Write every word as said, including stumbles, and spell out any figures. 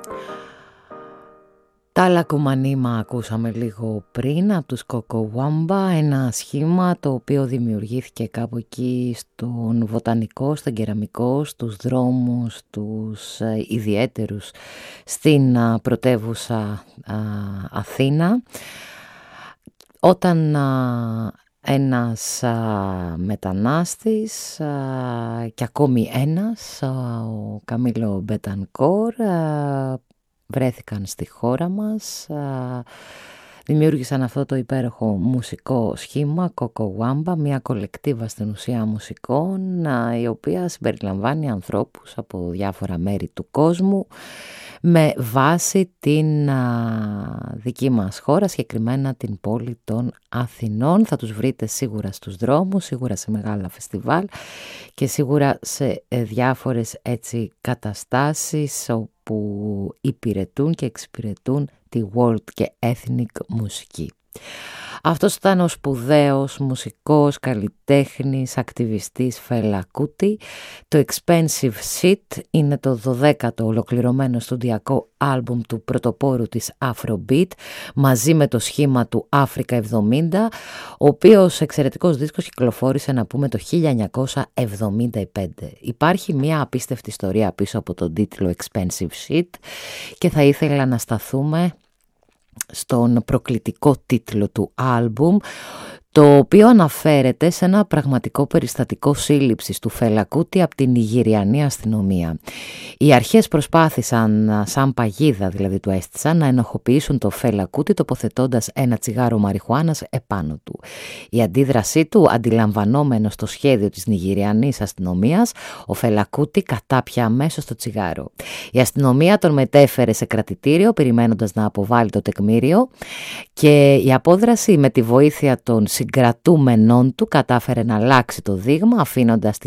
Τα Λακκουμανίμα ακούσαμε λίγο πριν από τους Κοκοουάμπα, ένα σχήμα το οποίο δημιουργήθηκε κάπου εκεί στον βοτανικό, στον κεραμικό, στους δρόμους, τους ε, ιδιαίτερους στην α, πρωτεύουσα α, Αθήνα, όταν α, ένας α, μετανάστης α, και ακόμη ένας, α, ο Καμίλο Μπετανκόρ, α, βρέθηκαν στη χώρα μας, α, δημιούργησαν αυτό το υπέροχο μουσικό σχήμα Κοκοουάμπα, μια κολεκτίβα στην ουσία μουσικών, α, η οποία συμπεριλαμβάνει ανθρώπους από διάφορα μέρη του κόσμου με βάση την α, δική μας χώρα, συγκεκριμένα την πόλη των Αθηνών. Θα τους βρείτε σίγουρα στους δρόμους, σίγουρα σε μεγάλα φεστιβάλ και σίγουρα σε ε, διάφορες έτσι καταστάσεις που υπηρετούν και εξυπηρετούν τη world και ethnic μουσική. Αυτός ήταν ο σπουδαίος μουσικός, καλλιτέχνης, ακτιβιστής Φέλα Κούτι. Το Expensive Shit είναι το δωδέκατο ολοκληρωμένο στοντιακό άλμπουμ του πρωτοπόρου της Afrobeat μαζί με το σχήμα του Africa εβδομήντα, ο οποίος εξαιρετικός δίσκος κυκλοφόρησε να πούμε το χίλια εννιακόσια εβδομήντα πέντε. Υπάρχει μια απίστευτη ιστορία πίσω από τον τίτλο Expensive Shit και θα ήθελα να σταθούμε στον προκλητικό τίτλο του άλμπουμ, το οποίο αναφέρεται σε ένα πραγματικό περιστατικό σύλληψης του Φέλα Κούτι από την Νιγηριανή αστυνομία. Οι αρχές προσπάθησαν, σαν παγίδα δηλαδή του έστησαν, να ενοχοποιήσουν το Φέλα Κούτι τοποθετώντας ένα τσιγάρο μαριχουάνας επάνω του. Η αντίδρασή του, αντιλαμβανόμενος το σχέδιο της Νιγηριανής αστυνομίας, ο Φέλα Κούτι κατάπια αμέσως το τσιγάρο. Η αστυνομία τον μετέφερε σε κρατητήριο περιμένοντας να αποβάλει το τεκμήριο και η απόδραση με τη βοήθεια των συγκρατούμενών του κατάφερε να αλλάξει το δείγμα, αφήνοντας τη